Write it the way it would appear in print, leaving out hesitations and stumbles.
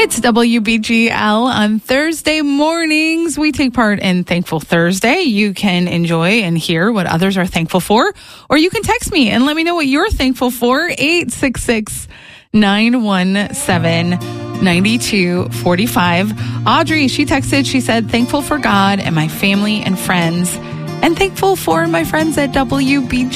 It's WBGL on Thursday mornings. We take part in Thankful Thursday. You can enjoy and hear what others are thankful for, or you can text me and let me know what you're thankful for. 866-917-9245. Audrey, she texted, she said, thankful for God and my family and friends, and thankful for my friends at WBG.